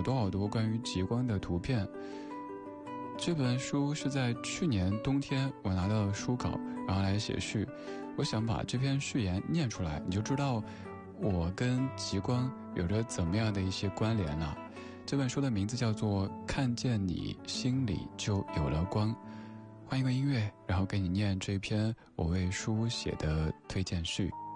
好多关于极光的图片。这本书是在去年冬天我拿到了书稿，然后来写序。我想把这篇序言念出来，你就知道我跟极光有着怎么样的一些关联了。这本书的名字叫做《看见你心里就有了光》。换一个音乐，然后给你念这篇我为书写的推荐序。